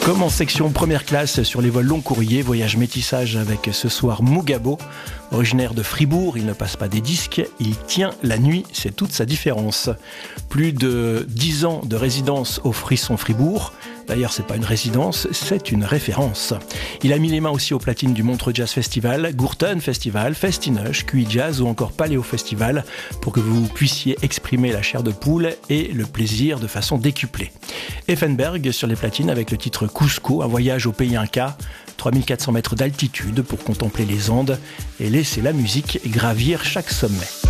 Comme en section première classe sur les vols long courriers, voyage métissage avec ce soir Mougabo. Originaire de Fribourg, il ne passe pas des disques, il tient la nuit, c'est toute sa différence. Plus de 10 ans de résidence au Frisson Fribourg. D'ailleurs, c'est pas une résidence, c'est une référence. Il a mis les mains aussi aux platines du Montreux Jazz Festival, Gourton Festival, Festinoche, QI Jazz ou encore Paléo Festival pour que vous puissiez exprimer la chair de poule et le plaisir de façon décuplée. Effenberg sur les platines avec le titre Cusco, un voyage au pays Inca, 3400 mètres d'altitude pour contempler les Andes et laisser la musique gravir chaque sommet.